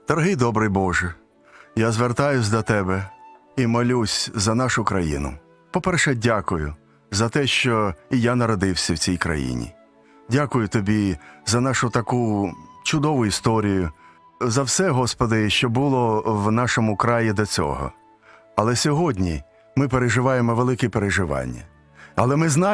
Дорогий добрий Боже, я звертаюсь до Тебе і молюсь за нашу країну. По-перше, дякую за те, що і я народився в цій країні. Дякую Тобі за нашу таку чудову історію, за все, Господи, що було в нашому краї до цього. Але сьогодні ми переживаємо великі переживання. Але ми знаємо,